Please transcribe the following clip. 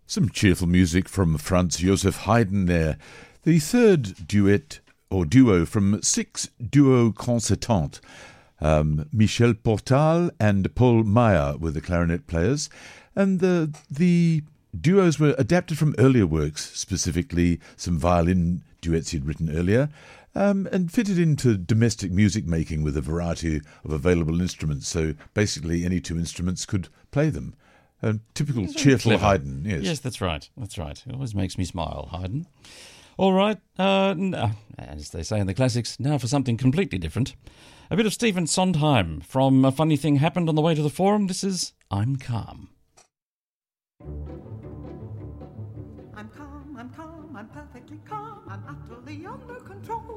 Some cheerful music from Franz Joseph Haydn there. The third duet or duo from six duo concertantes. Michel Portal and Paul Meyer were the clarinet players, and the duos were adapted from earlier works, specifically some violin duets he'd written earlier, and fitted into domestic music making with a variety of available instruments. So basically any two instruments could play them. Typical cheerful Haydn, yes. Yes, that's right. It always makes me smile, Haydn. All right, as they say in the classics, now for something completely different. A bit of Stephen Sondheim from A Funny Thing Happened on the Way to the Forum. This is I'm Calm. I'm calm, I'm perfectly calm, I'm utterly under control.